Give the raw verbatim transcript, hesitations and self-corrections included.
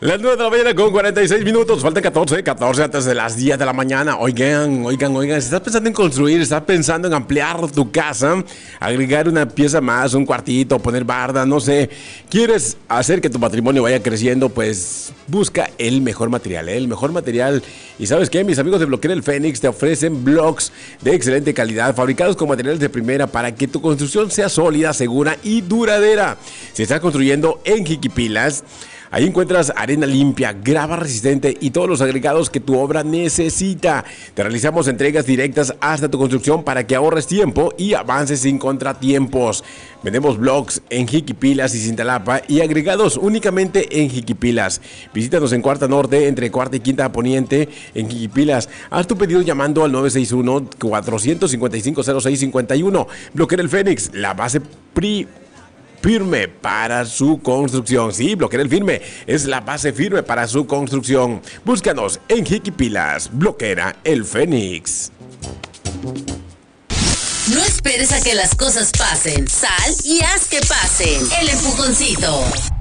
Las nueve de la mañana con cuarenta y seis minutos. Faltan catorce, catorce antes de las diez de la mañana. Oigan, oigan, oigan. Si estás pensando en construir, estás pensando en ampliar tu casa, agregar una pieza más, un cuartito, poner barda, no sé. ¿Quieres hacer que tu patrimonio vaya creciendo? Pues busca el mejor material, ¿eh? El mejor material. ¿Y sabes qué? Mis amigos de Bloquera El Fénix te ofrecen blocks de excelente calidad, fabricados con materiales de primera para que tu construcción sea sólida, segura y duradera. Si estás construyendo en Jiquipilas, ahí encuentras arena limpia, grava resistente y todos los agregados que tu obra necesita. Te realizamos entregas directas hasta tu construcción para que ahorres tiempo y avances sin contratiempos. Vendemos blocks en Jiquipilas y Cintalapa y agregados únicamente en Jiquipilas. Visítanos en Cuarta Norte, entre Cuarta y Quinta Poniente, en Jiquipilas. Haz tu pedido llamando al nueve seis uno, cuatro cinco cinco, cero seis cinco uno. Bloquera El Fénix, la base pri... firme para su construcción. Sí, Bloquera El Firme es la base firme para su construcción. Búscanos en Jiquipilas. Bloquera El Fénix. No esperes a que las cosas pasen. Sal y haz que pasen. El empujoncito.